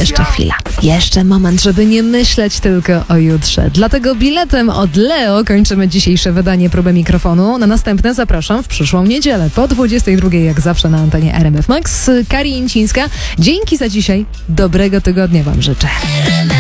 Jeszcze chwila. Jeszcze moment, żeby nie myśleć tylko o jutrze. Dlatego biletem od Leo kończymy dzisiejsze wydanie Próby Mikrofonu. Na następne zapraszam w przyszłą niedzielę po 22:00, jak zawsze na antenie RMF Max. Kari Jęcińska. Dzięki za dzisiaj. Dobrego tygodnia wam życzę.